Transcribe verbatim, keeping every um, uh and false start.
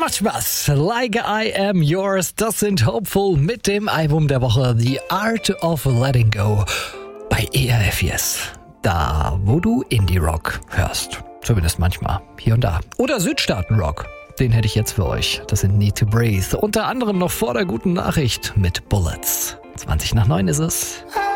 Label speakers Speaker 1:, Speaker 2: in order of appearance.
Speaker 1: Watch was, Like I Am Yours, das sind Hopeful mit dem Album der Woche The Art of Letting Go bei E R F Yes. Da, wo du Indie-Rock hörst. Zumindest manchmal, hier und da. Oder Südstaaten-Rock. Den hätte ich jetzt für euch. Das sind Need to Breathe. Unter anderem noch vor der guten Nachricht mit Bullets. zwanzig nach neun ist es.